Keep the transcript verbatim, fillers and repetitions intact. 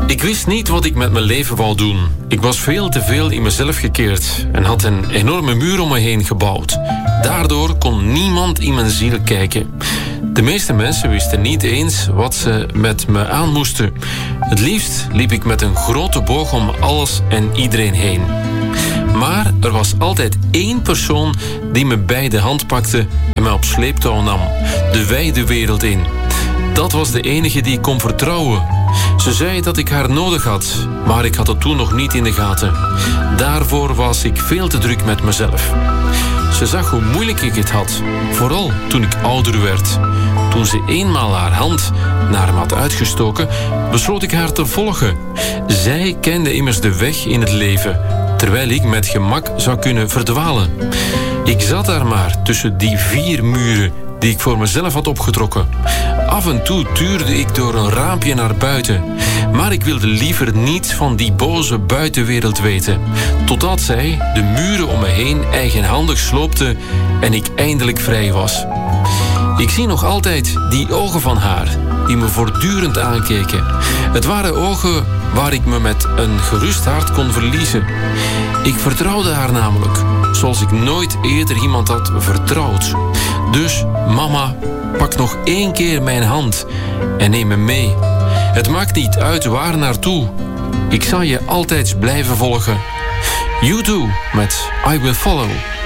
Ik wist niet wat ik met mijn leven wou doen. Ik was veel te veel in mezelf gekeerd en had een enorme muur om me heen gebouwd. Daardoor kon niemand in mijn ziel kijken. De meeste mensen wisten niet eens wat ze met me aan moesten. Het liefst liep ik met een grote boog om alles en iedereen heen. Maar er was altijd één persoon die me bij de hand pakte en me op sleeptouw nam. De wijde wereld in. Dat was de enige die ik kon vertrouwen. Ze zei dat ik haar nodig had, maar ik had het toen nog niet in de gaten. Daarvoor was ik veel te druk met mezelf. Ze zag hoe moeilijk ik het had, vooral toen ik ouder werd. Toen ze eenmaal haar hand naar me had uitgestoken, besloot ik haar te volgen. Zij kende immers de weg in het leven, terwijl ik met gemak zou kunnen verdwalen. Ik zat daar maar tussen die vier muren die ik voor mezelf had opgetrokken. Af en toe tuurde ik door een raampje naar buiten, maar ik wilde liever niets van die boze buitenwereld weten, totdat zij de muren om me heen eigenhandig sloopte en ik eindelijk vrij was. Ik zie nog altijd die ogen van haar, die me voortdurend aankeken. Het waren ogen waar ik me met een gerust hart kon verliezen. Ik vertrouwde haar namelijk, zoals ik nooit eerder iemand had vertrouwd. Dus, mama, pak nog één keer mijn hand en neem me mee. Het maakt niet uit waar naartoe. Ik zal je altijd blijven volgen. U Do met I Will Follow.